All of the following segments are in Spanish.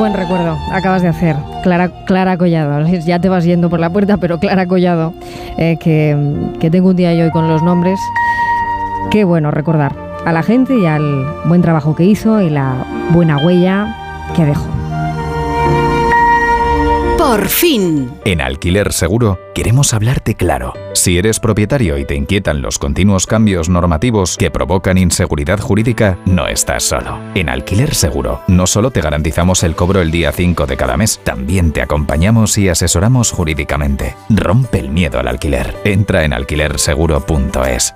buen recuerdo acabas de hacer, Clara Collado. Ya te vas yendo por la puerta, pero Clara Collado, que tengo un día yo hoy con los nombres. Qué bueno recordar a la gente y al buen trabajo que hizo y la buena huella que dejó. Por fin. En Alquiler Seguro queremos hablarte claro. Si eres propietario y te inquietan los continuos cambios normativos que provocan inseguridad jurídica, no estás solo. En Alquiler Seguro no solo te garantizamos el cobro el día 5 de cada mes, también te acompañamos y asesoramos jurídicamente. Rompe el miedo al alquiler. Entra en alquilerseguro.es.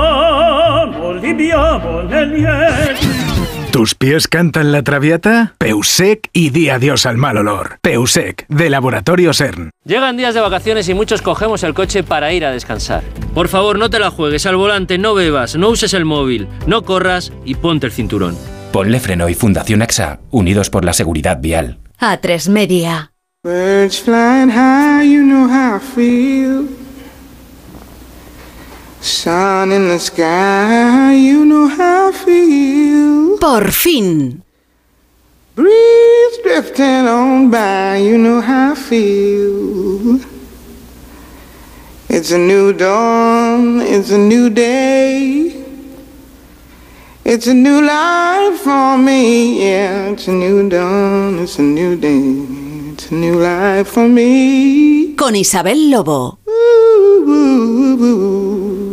¿Tus pies cantan la traviata? Peusec y di adiós al mal olor. Peusec, de Laboratorio CERN. Llegan días de vacaciones y muchos cogemos el coche para ir a descansar. Por favor, no te la juegues al volante, no bebas, no uses el móvil, no corras y ponte el cinturón. Ponle Freno y Fundación AXA, unidos por la seguridad vial. A3 Media. Birds flying high, you know how I feel. Sun in the sky, you know how I feel. Por fin. Breeze drifting on by, you know how I feel. It's a new dawn, it's a new day. It's a new life for me, yeah. It's a new dawn, it's a new day. It's a new life for me. Con Isabel Lobo. Ooh, ooh, ooh, ooh.